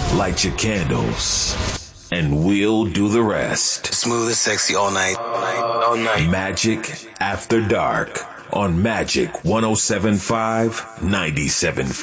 Light your candles, and we'll do the rest. Smooth and sexy all night. All night. Magic After Dark on Magic 107.5, 97.5.